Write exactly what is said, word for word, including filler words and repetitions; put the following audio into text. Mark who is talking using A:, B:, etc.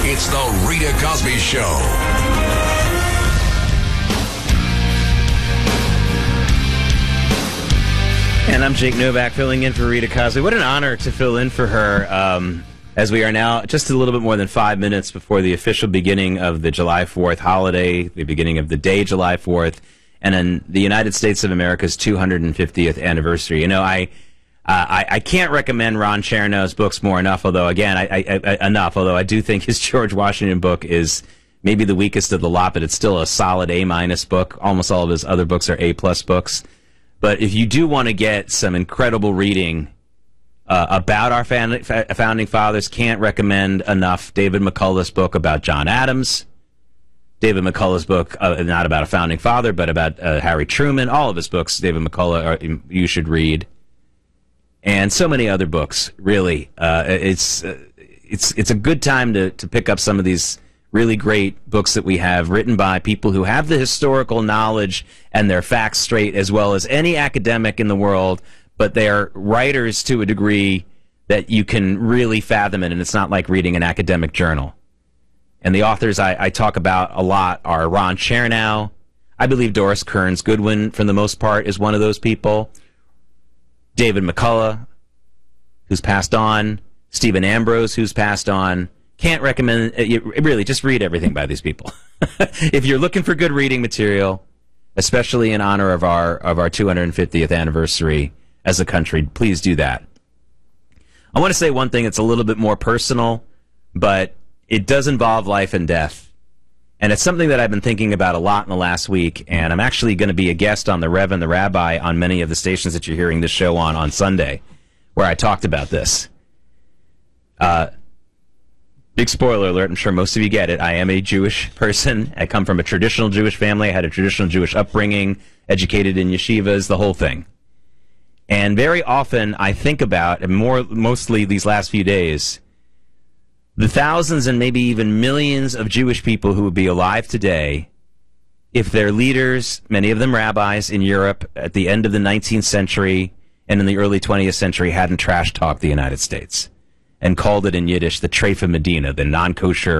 A: It's the Rita Cosby Show.
B: And I'm Jake Novak, filling in for Rita Cosby. What an honor to fill in for her, um, as we are now just a little bit more than five minutes before the official beginning of the July fourth holiday, the beginning of the day July fourth, and in the United States of America's two hundred fiftieth anniversary. You know, I uh, I, I can't recommend Ron Chernow's books more enough, although, again, I, I, I, enough, although I do think his George Washington book is maybe the weakest of the lot, but it's still a solid A-minus book. Almost all of his other books are A-plus books. But if you do want to get some incredible reading uh, about our fan- founding fathers, can't recommend enough David McCullough's book about John Adams, David McCullough's book, uh, not about a founding father, but about uh, Harry Truman. All of his books, David McCullough, are, you should read. And so many other books, really. Uh, it's uh, it's it's a good time to, to pick up some of these really great books that we have written by people who have the historical knowledge and their facts straight as well as any academic in the world, but they are writers to a degree that you can really fathom it, and it's not like reading an academic journal. And the authors I, I talk about a lot are Ron Chernow. I believe Doris Kearns Goodwin, for the most part, is one of those people. David McCullough, who's passed on. Stephen Ambrose, who's passed on. Can't recommend, really, just read everything by these people. If you're looking for good reading material, especially in honor of our of our two hundred fiftieth anniversary as a country, please do that. I want to say one thing that's a little bit more personal, but it does involve life and death. And it's something that I've been thinking about a lot in the last week, and I'm actually going to be a guest on The Rev and the Rabbi on many of the stations that you're hearing this show on on Sunday, where I talked about this. Uh, big spoiler alert, I'm sure most of you get it. I am a Jewish person. I come from a traditional Jewish family. I had a traditional Jewish upbringing, educated in yeshivas, the whole thing. And very often I think about, and more mostly these last few days, the thousands and maybe even millions of Jewish people who would be alive today if their leaders, many of them rabbis in Europe at the end of the nineteenth century and in the early twentieth century, hadn't trash-talked the United States and called it in Yiddish the Treifa Medina, the non-kosher